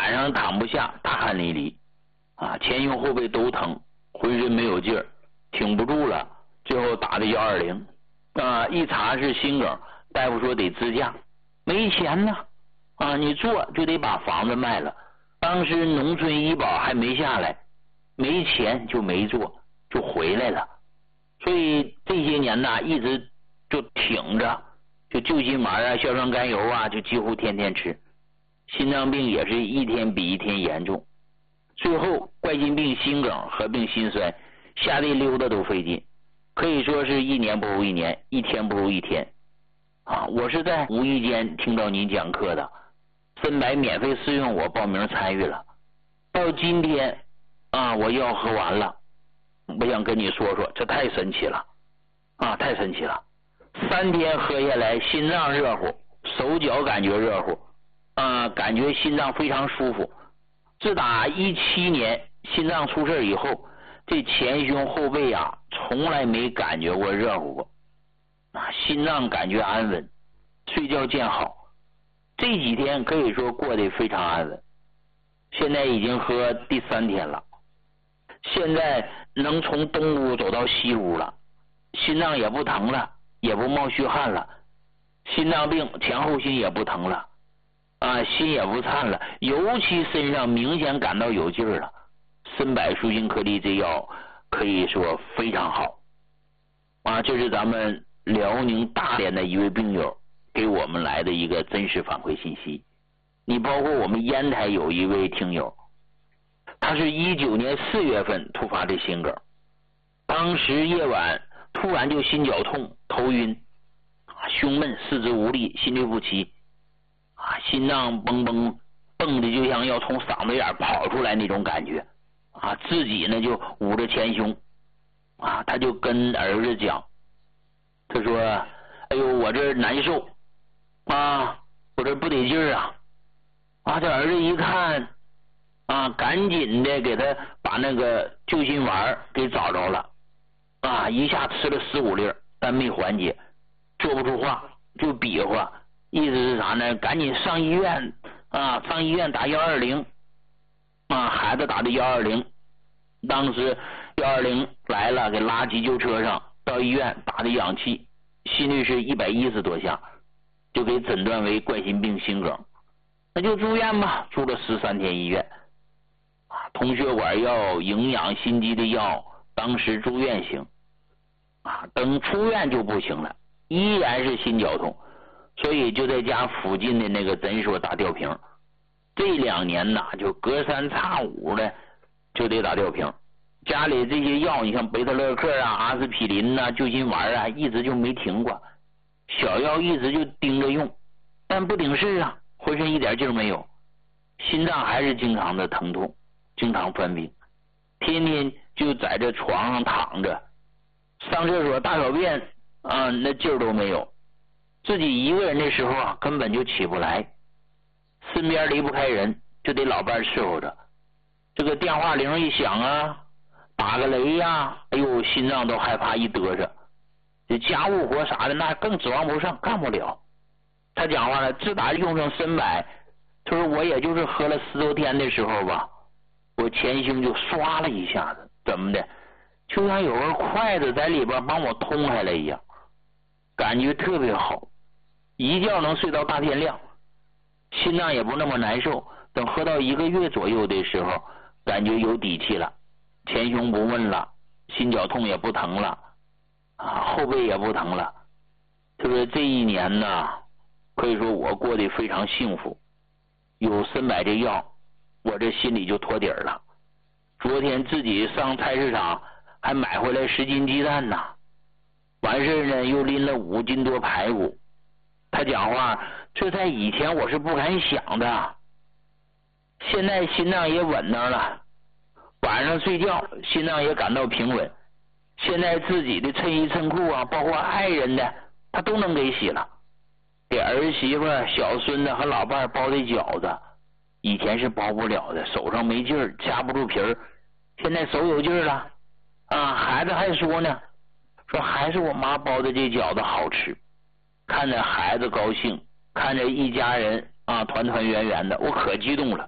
晚上躺不下，大汗淋漓啊，前胸后背都疼，浑身没有劲儿，挺不住了，最后打的120啊，一查是心梗，大夫说得支架，没钱呢啊，你做就得把房子卖了，当时农村医保还没下来，没钱就没做，就回来了，所以这些年呢一直就挺着，就救心丸啊、硝酸甘油啊，就几乎天天吃，心脏病也是一天比一天严重，最后冠心病、心梗合并心衰，下地溜达都费劲，可以说是一年不如一年，一天不如一天啊！我是在无意间听到您讲课的，森白免费试用，我报名参与了，到今天啊，我药喝完了，我想跟你说说，这太神奇了啊，太神奇了！3天喝下来，心脏热乎，手脚感觉热乎啊，感觉心脏非常舒服。自打17年心脏出事以后，这前胸后背啊，从来没感觉过热乎过啊，心脏感觉安稳，睡觉见好。这几天可以说过得非常安稳，现在已经喝第3天了，现在能从东屋走到西屋了，心脏也不疼了，也不冒虚汗了，心脏病前后心也不疼了啊，心也不颤了，尤其身上明显感到有劲儿了。森柏舒心颗粒这药可以说非常好啊，这是咱们辽宁大连的一位病友给我们来的一个真实反馈信息。你包括我们烟台有一位听友，他是19年4月份突发的心梗，当时夜晚突然就心绞痛、头晕、胸闷、四肢无力、心律不齐啊，心脏蹦蹦蹦的就像要从嗓子眼跑出来那种感觉啊，自己呢就捂着前胸啊，他就跟儿子讲，他说：“哎呦，我这难受啊，我这不得劲儿啊！”啊，这儿子一看啊，赶紧的给他把那个救心丸给找着了啊，一下吃了15粒，但没缓解，说不出话，就比划，意思是啥呢？赶紧上医院啊，上医院打120啊，孩子打的120，当时120来了，给拉急救车上，到医院打的氧气，心率是110多下，就给诊断为冠心病心梗，那就住院吧，住了13天医院啊，通血管药、营养心肌的药，当时住院行啊，等出院就不行了，依然是心绞痛，所以就在家附近的那个诊所打吊瓶。这2年呐，就隔3差5的就得打吊瓶。家里这些药，你像贝塔乐克啊、阿司匹林啊、救心丸啊，一直就没停过。小药一直就盯着用，但不顶事啊，浑身一点劲儿没有，心脏还是经常的疼痛，经常犯病，天天就在这床上躺着，上厕所大小便啊，那劲儿都没有。自己一个人的时候啊，根本就起不来，身边离不开人，就得老伴伺候着。这个电话铃一响啊，打个雷呀，哎呦，心脏都害怕一嘚瑟。这家务活啥的，那更指望不上，干不了。他讲话了，自打用上森柏，他说我也就是喝了10多天的时候吧，我前胸就唰了一下子，怎么的，就像有根筷子在里边帮我通开了一样，感觉特别好，一觉能睡到大天亮，心脏也不那么难受。等喝到1个月左右的时候，感觉有底气了，前胸不闷了，心绞痛也不疼了啊，后背也不疼了。他说这1年呢，可以说我过得非常幸福，有森柏这药，我这心里就托底儿了。昨天自己上菜市场还买回来10斤鸡蛋呢，完事呢又拎了5斤多排骨。他讲话，这在以前我是不敢想的，现在心脏也稳当了，晚上睡觉心脏也感到平稳，现在自己的衬衣衬裤啊，包括爱人的他都能给洗了，给儿媳妇、小孙子和老伴包的饺子，以前是包不了的，手上没劲儿，夹不住皮儿，现在手有劲儿了啊！孩子还说呢，说还是我妈包的这饺子好吃。看着孩子高兴，看着一家人啊团团圆圆的，我可激动了。